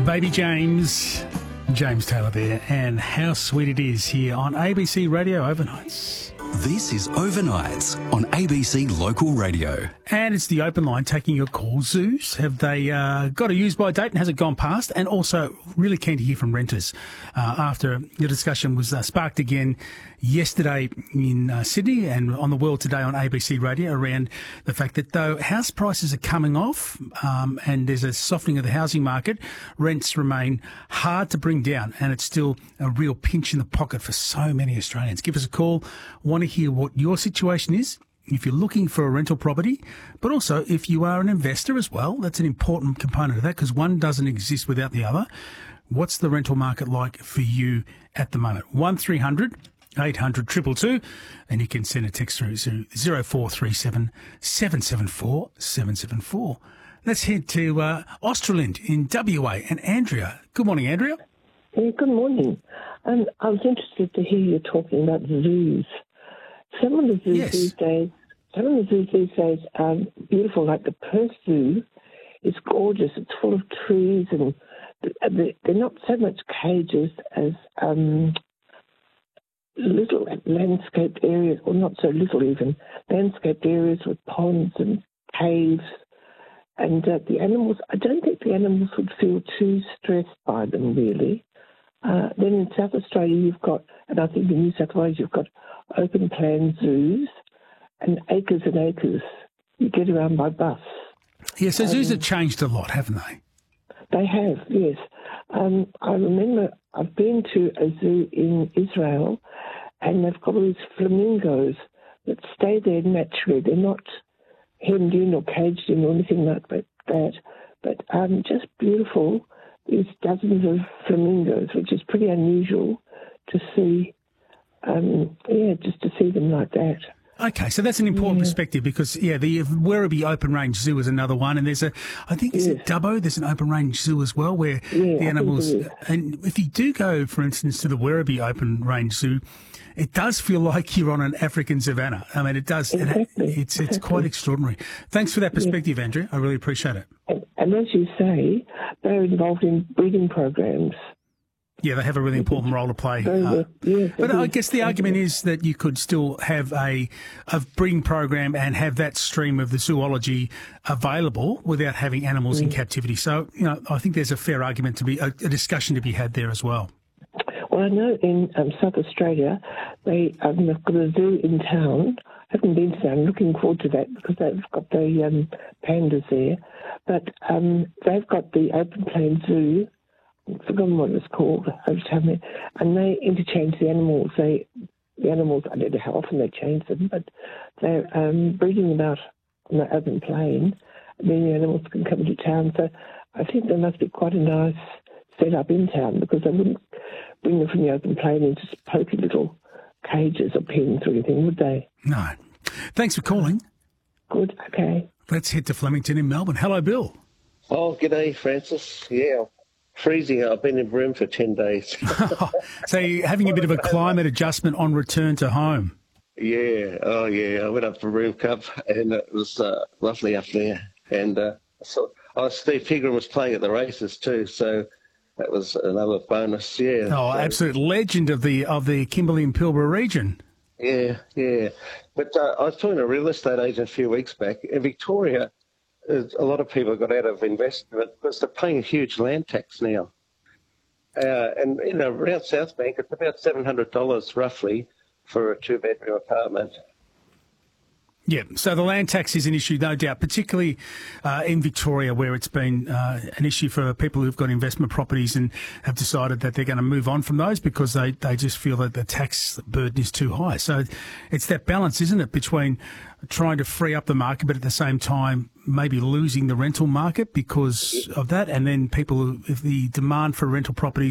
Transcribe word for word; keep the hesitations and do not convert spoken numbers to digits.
Baby James, James Taylor there, and how sweet it is here on A B C Radio Overnights. This is Overnights on A B C Local Radio. And it's the open line taking your calls. Zoos, have they uh, got a use-by date and has it gone past? And also really keen to hear from renters uh, after the discussion was uh, sparked again yesterday in uh, Sydney and on the World Today on A B C Radio around the fact that though house prices are coming off um, and there's a softening of the housing market, rents remain hard to bring down and it's still a real pinch in the pocket for so many Australians. Give us a call. Want to hear what your situation is if you're looking for a rental property, but also if you are an investor as well. That's an important component of that because one doesn't exist without the other. What's the rental market like for you at the moment? one three hundred eight hundred two two two, and you can send a text through to zero four three seven seven seven four seven seven four. Let's head to uh, Australind in W A and Andrea. Good morning, Andrea. Yeah, good morning. Um, I was interested to hear you talking about zoos. Some of the zoos Yes. these days, some of the zoos these days are beautiful. Like the Perth Zoo, it's gorgeous. It's full of trees, and they're not so much cages as um, little landscaped areas, or not so little even, landscaped areas with ponds and caves. And uh, the animals, I don't think the animals would feel too stressed by them, really. Uh, then in South Australia, you've got, and I think in New South Wales, you've got open plan zoos and acres and acres. You get around by bus. Yeah, so zoos Um, have changed a lot, haven't they? They have, yes. Um, I remember I've been to a zoo in Israel, and they've got all these flamingos that stay there naturally. They're not hemmed in or caged in or anything like that, but um, just beautiful. There's dozens of flamingos, which is pretty unusual to see. Um, yeah, just to see them like that. Okay, so that's an important Yeah. perspective because, yeah, the Werribee Open Range Zoo is another one, and there's a, I think, is it Yes. Dubbo? There's an open range zoo as well where Yeah, I the think animals, there is. and if you do go, for instance, to the Werribee Open Range Zoo, it does feel like you're on an African savannah. I mean, it does, it- Exactly, it's, it's exactly. quite extraordinary. Thanks for that perspective, Andrew. I really appreciate it. And, and as you say, they're involved in breeding programs. Yeah, they have a really important role to play. Very uh, well. Yes, But they I do. guess the argument is that you could still have a, a breeding program and have that stream of the zoology available without having animals Mm. in captivity. So, you know, I think there's a fair argument to be, a, a discussion to be had there as well. Well, I know in um, South Australia, they um, they've got a zoo in town. I haven't been to that. I'm looking forward to that because they've got the um, pandas there. But um, they've got the open plain zoo. I've forgotten what it's called. Over time, and they interchange the animals. They the animals. I don't know how often they change them, but they're um, breeding them out on the open plain. And then the animals can come into town. So I think there must be quite a nice set up in town because they wouldn't bring them from the open plain into pokey little cages or pens or anything, would they? No. Thanks for calling. Good, okay. Let's head to Flemington in Melbourne. Hello, Bill. Oh, g'day, Francis. Yeah, freezing. I've been in Broome for ten days. So you're having a bit of a climate adjustment on return to home. yeah, oh, yeah. I went up for Broome Cup, and it was uh, lovely up there. And uh, so oh, Steve Pigram was playing at the races too, so that was another bonus, yeah. Oh, so, absolute legend of the of the Kimberley and Pilbara region. Yeah, yeah. But uh, I was talking to a real estate agent a few weeks back. In Victoria, uh, a lot of people got out of investment because they're paying a huge land tax now. Uh, and, you know, around South Bank, it's about seven hundred dollars roughly for a two-bedroom apartment. Yeah, so the land tax is an issue, no doubt, particularly uh, in Victoria where it's been uh, an issue for people who've got investment properties and have decided that they're going to move on from those because they, they just feel that the tax burden is too high. So it's that balance, isn't it, between trying to free up the market but at the same time maybe losing the rental market because of that, and then people, who, if the demand for rental properties